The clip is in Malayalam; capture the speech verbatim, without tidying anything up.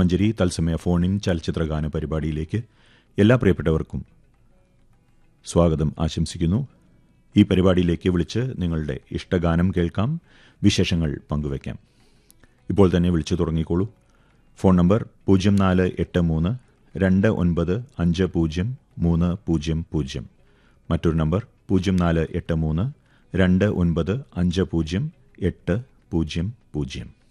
ചിത്രമഞ്ജരി തത്സമയ ഫോണിൻ ചലച്ചിത്രഗാന പരിപാടിയിലേക്ക് എല്ലാ പ്രിയപ്പെട്ടവർക്കും സ്വാഗതം ആശംസിക്കുന്നു. ഈ പരിപാടിയിലേക്ക് വിളിച്ച് നിങ്ങളുടെ ഇഷ്ടഗാനം കേൾക്കാം, വിശേഷങ്ങൾ പങ്കുവയ്ക്കാം. ഇപ്പോൾ തന്നെ വിളിച്ചു തുടങ്ങിക്കോളൂ. ഫോൺ നമ്പർ പൂജ്യം നാല് എട്ട് മൂന്ന് രണ്ട് ഒൻപത് അഞ്ച് പൂജ്യം മൂന്ന് പൂജ്യം പൂജ്യം. മറ്റൊരു നമ്പർ പൂജ്യം നാല് എട്ട് മൂന്ന് രണ്ട് ഒൻപത് അഞ്ച് പൂജ്യം എട്ട് പൂജ്യം പൂജ്യം.